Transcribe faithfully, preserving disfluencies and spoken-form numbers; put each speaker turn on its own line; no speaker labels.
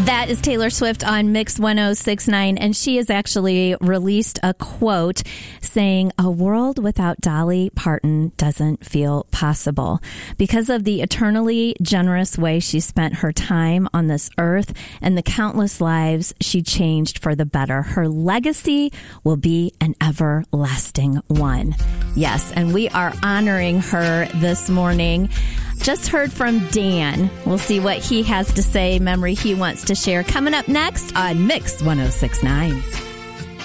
That is Taylor Swift on Mix one oh six point nine, and she has actually released a quote saying, "A world without Dolly Parton doesn't feel possible." Because of the eternally generous way she spent her time on this earth and the countless lives she changed for the better, her legacy will be an everlasting one. Yes, and we are honoring her this morning. Just heard from Dan. We'll see what he has to say, memory he wants to share, coming up next on Mix one oh six point nine.